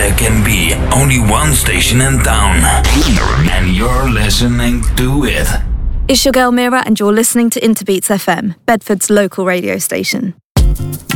There can be only one station in town, and you're listening to it. It's your girl Mira, and you're listening to Interbeats FM, Bedford's local radio station.